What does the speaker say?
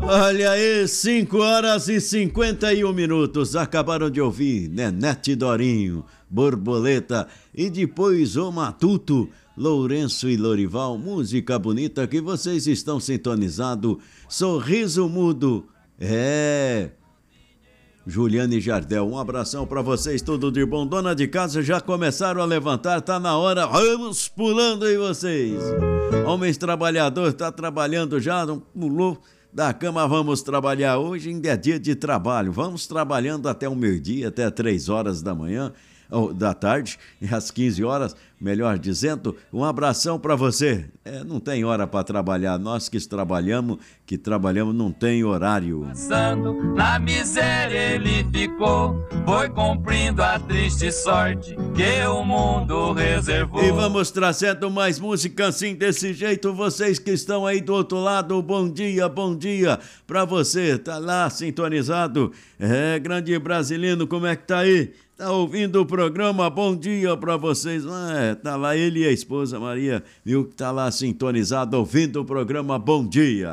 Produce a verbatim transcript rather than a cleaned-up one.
Olha aí, cinco horas e cinquenta e um minutos. Acabaram de ouvir Nenete Dorinho, Borboleta e depois O Matuto, Lourenço e Lorival. Música bonita que vocês estão sintonizados. Sorriso Mudo. É... Juliane Jardel, um abração pra vocês, tudo de bom. Dona de casa já começaram a levantar, tá na hora, vamos pulando aí vocês. Homens trabalhadores, tá trabalhando já, não pulou da cama, vamos trabalhar. Hoje ainda é dia de trabalho, vamos trabalhando até o meio-dia, até três horas da manhã, ou da tarde, e às quinze horas, melhor dizendo, um abração pra você. É, não tem hora pra trabalhar, nós que trabalhamos, que trabalhamos não tem horário. Passando na miséria ele ficou, foi cumprindo a triste sorte que o mundo reservou. E vamos trazendo mais música assim, desse jeito, vocês que estão aí do outro lado, bom dia, bom dia pra você, tá lá sintonizado, é, grande brasileiro, como é que tá aí? Tá ouvindo o programa? Bom dia pra vocês. É, tá lá ele e a esposa Maria, viu? Que tá lá sintonizado ouvindo o programa Bom Dia.